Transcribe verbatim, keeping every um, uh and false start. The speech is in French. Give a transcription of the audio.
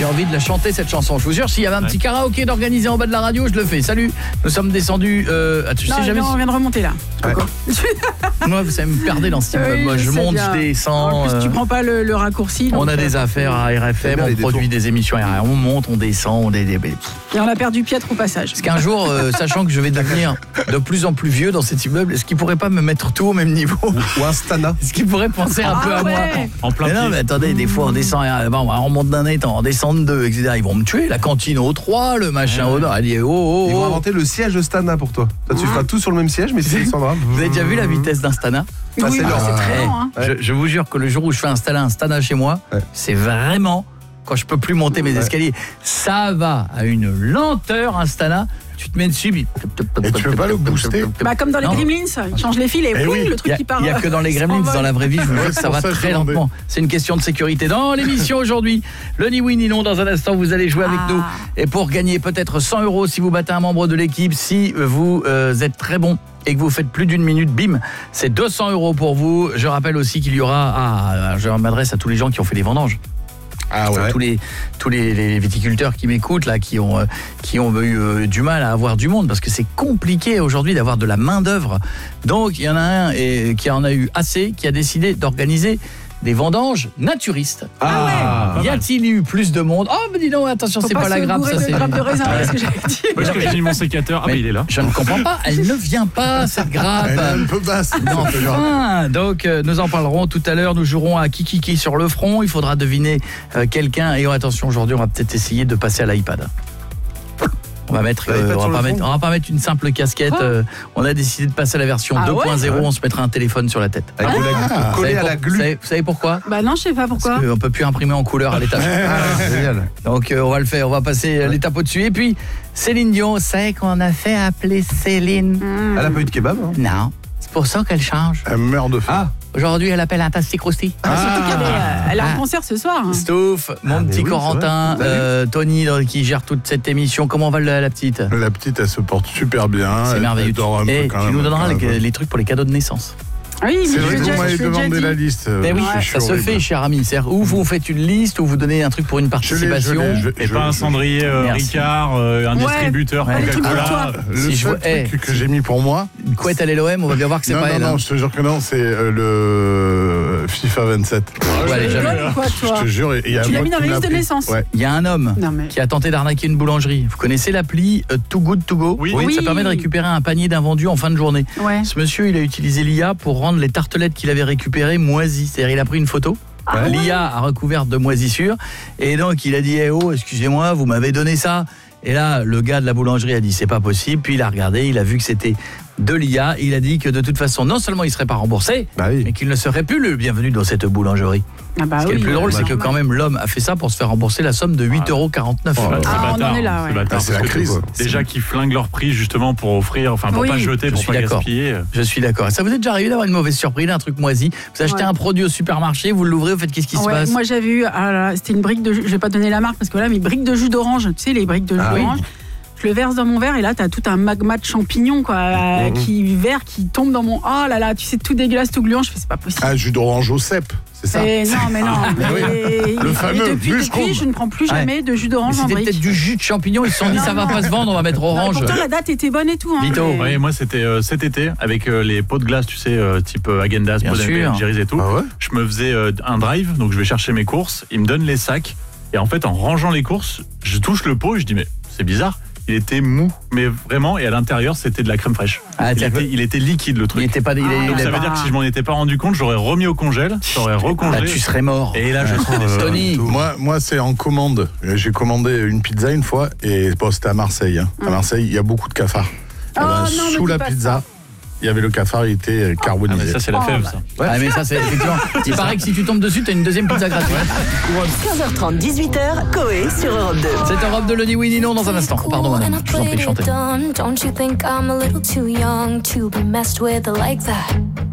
J'ai envie de la chanter cette chanson. Je vous jure, s'il y avait un ouais. petit karaoké d'organiser en bas de la radio, je le fais. Salut, nous sommes descendus. Euh, ah, tu non, sais jamais. Non, on vient de remonter là. Ouais. Moi, vous savez me perdre dans ce immeuble. Oui, moi, je monte, bien. je descends. En plus, euh... tu prends pas le, le raccourci. On a des affaires à R F M, on produit des émissions R F M, on monte, on descend, on est des. Et on a perdu Pietre au passage. Parce qu'un jour, euh, sachant que je vais devenir de plus en plus vieux dans cet immeuble, est-ce qu'il pourrait pas me mettre tout au même niveau? Ou un Stana? Est-ce qu'il pourrait penser un ah, peu à ouais. moi? En plein mais non, mais attendez, des fois on descend, bon, on monte d'un étage, on descend de deux, et cetera. Ils vont me tuer, la cantine au trois, le machin au nord. Oh, oh, oh. Ils vont inventer le siège de Stana pour toi. Toi, tu feras tout sur le même siège, mais c'est Alexandra. Vous avez déjà vu la vitesse d'un Stana? Enfin, oui, c'est, bah, c'est très lent. Hein. Je, je vous jure que le jour où je fais installer un Stana chez moi, ouais. c'est vraiment, quand je peux plus monter mes ouais. escaliers, ça va à une lenteur, un Stana. Tu te mets dessus, puis... Et tu peux pas le booster? Bah comme dans les non. Gremlins, ils changent les fils et, et oui. le truc a, qui part. Il n'y a que dans les Gremlins, dans la vraie vie, je vous jure que ça va ça, très lentement. C'est une question de sécurité. Dans l'émission aujourd'hui, le ni oui ni non, dans un instant, vous allez jouer ah. avec nous. Et pour gagner peut-être cent euros si vous battez un membre de l'équipe, si vous euh, êtes très bon et que vous faites plus d'une minute, bim, c'est deux cents euros pour vous. Je rappelle aussi qu'il y aura... Ah, je m'adresse à tous les gens qui ont fait des vendanges. Ah ouais. Tous les tous les, les viticulteurs qui m'écoutent là, qui ont euh, qui ont eu euh, du mal à avoir du monde parce que c'est compliqué aujourd'hui d'avoir de la main d'œuvre. Donc il y en a un et, qui en a eu assez, qui a décidé d'organiser des vendanges naturistes. Ah, ah ouais. Y a-t-il eu plus de monde? Oh, mais dis donc, attention, faut c'est pas, pas la grappe, ça c'est. Grappe de raisin, c'est ce que j'avais dit. Parce que j'ai mis mon sécateur. Ah, mais il est là. Je ne comprends pas. Elle ne vient pas, cette grappe. Elle est un peu basse. Enfin, donc euh, nous en parlerons tout à l'heure. Nous jouerons à Kikiki sur le front. Il faudra deviner euh, quelqu'un. Et oh, attention, aujourd'hui, on va peut-être essayer de passer à l'iPad. On va mettre, euh, on va pas mettre, on va pas mettre une simple casquette. Euh, on a décidé de passer à la version ah deux point zéro. Ouais. On se mettra un téléphone sur la tête. Avec ah, collé à la glu. Vous savez, vous savez pourquoi? Bah non, je sais pas pourquoi. Parce qu'on peut plus imprimer en couleur à l'étage. Ah, génial. Donc euh, on va le faire. On va passer ouais. l'étape au-dessus. Et puis Céline Dion, c'est qu'on a fait appeler Céline. Mmh. Elle a pas eu de kebab? Hein? Non. C'est pour ça qu'elle change. Elle meurt de faim. Ah. Aujourd'hui, elle appelle un tastic rousti. Ah. Surtout qu'elle est, euh, elle a un concert ce soir. Hein. Stouff, mon ah, petit oui, Corentin, euh, Tony qui gère toute cette émission. Comment va la, la petite? La petite, elle se porte super bien. C'est merveilleux. Et tu nous donneras les, les trucs pour les cadeaux de naissance. Oui, c'est vrai que vous m'avez demandé la liste. Mais oui, ouais. ça se fait, cher ami. C'est-à-dire, ou vous faites une liste, ou vous donnez un truc pour une participation. Je l'ai, je l'ai, je, et je, pas un cendrier euh, Ricard, euh, un ouais. distributeur ouais. Coca-Cola. Le si seul je... truc que j'ai mis pour moi. Une couette à l'L O M, on va bien voir que c'est non, pas non, elle. Non, hein. non, je te jure que non, c'est euh, le FIFA vingt-sept. Ouais, ouais, jamais. Quoi, toi je te jure. Il y a tu l'as mis dans la liste de naissance. Ouais. Il y a un homme mais... qui a tenté d'arnaquer une boulangerie. Vous connaissez l'appli uh, Too Good To Go? Oui. oui. oui. Ça permet de récupérer un panier d'invendus en fin de journée. Ouais. Ce monsieur, il a utilisé l'I A pour rendre les tartelettes qu'il avait récupérées moisies. C'est-à-dire, il a pris une photo. Ah L'I A a recouvert de moisissures. Et donc, il a dit, eh oh, excusez-moi, vous m'avez donné ça. Et là, le gars de la boulangerie a dit, c'est pas possible. Puis il a regardé, il a vu que c'était de l'I A. Il a dit que de toute façon, non seulement il ne serait pas remboursé, bah oui. mais qu'il ne serait plus le bienvenu dans cette boulangerie. Ah bah Ce qui oui, est le plus drôle, bah c'est que quand même l'homme a fait ça pour se faire rembourser la somme de huit euros quarante-neuf. Oh, ah, on en est là, ouais. C'est bâtard, c'est la crise. Quoi. Déjà qu'ils flinguent leur prix justement pour offrir, enfin pour oui. pas jeter, pour pas gaspiller. Je suis d'accord. Ça vous est déjà arrivé d'avoir une mauvaise surprise, un truc moisi? Vous achetez ouais. un produit au supermarché, vous l'ouvrez, vous faites qu'est-ce qui ouais, se passe? Moi j'avais eu, ah là, c'était une brique de jus, je vais pas donner la marque parce que là, mais brique de jus d'orange, tu sais les briques de jus ah, d'orange. Oui. Je le verse dans mon verre et là t'as tout un magma de champignons quoi, euh, mmh. qui vert qui tombe dans mon oh là là, tu sais tout dégueulasse, tout gluant. Je fais c'est pas possible. Ah, jus d'orange au cèpe, c'est ça? Et non mais non. mais oui. et, le fameux. Et depuis, depuis je ne prends plus jamais ouais. de jus d'orange en brique. C'était peut-être du jus de champignons. Ils se sont dit non, ça va non. pas se vendre, on va mettre orange. Pourtant la date était bonne et tout. Hein, Vito. mais... Oui, moi c'était euh, cet été avec euh, les pots de glace, tu sais, euh, type euh, Häagen-Dazs, Jerry's et tout. Ah ouais. Je me faisais euh, un drive, donc je vais chercher mes courses. Ils me donnent les sacs et en fait en rangeant les courses, je touche le pot et je dis mais c'est bizarre. Il était mou, mais vraiment, et à l'intérieur, c'était de la crème fraîche. Ah, il, était, il était liquide, le truc. Il était pas, il ah, donc il ça veut dire que si je m'en étais pas rendu compte, j'aurais remis au congèle, j'aurais recongelé. Là, tu serais mort. Et là, je serais euh, Tony. Moi, moi, c'est en commande. J'ai commandé une pizza une fois, et bon, c'était à Marseille. Hein. À Marseille, il y a beaucoup de cafards. Oh, ben, non, sous la pizza. Ça. Il y avait le cafard, il était carbonisé. Ah, mais ça, c'est la fève, oh, ça. Ouais. Ah, mais ça, c'est effectivement. Il paraît que si tu tombes dessus, t'as une deuxième pizza gratuite. quinze heures trente, dix-huit heures, Coé sur Europe deux. C'est Europe deux, le ni oui ni non dans un instant. Pardon, madame. Je vous en prie, chantez. Don't you think I'm a little too young to be messed with like that?